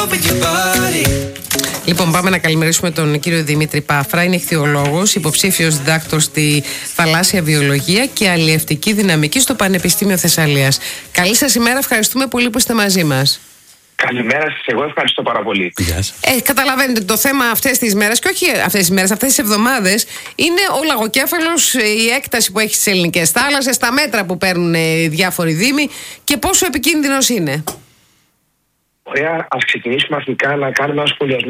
Λοιπόν, πάμε να καλημερίσουμε τον κύριο Δημήτρη Πάφρα. Είναι ιχθυολόγος, υποψήφιος διδάκτορ στη θαλάσσια βιολογία και αλλιευτική δυναμική στο Πανεπιστήμιο Θεσσαλίας. Καλή σας ημέρα, ευχαριστούμε πολύ που είστε μαζί μας. Καλημέρα σας, εγώ ευχαριστώ πάρα πολύ. Καταλαβαίνετε, το θέμα αυτές τις μέρες, και όχι αυτές τις μέρες, αυτές τις εβδομάδες, είναι ο λαγοκέφαλος, η έκταση που έχει στις ελληνικές θάλασσες, τα μέτρα που παίρνουν διάφοροι δήμοι και πόσο επικίνδυνος είναι. Ωραία, ας ξεκινήσουμε αρχικά να κάνουμε ένα σχολιασμό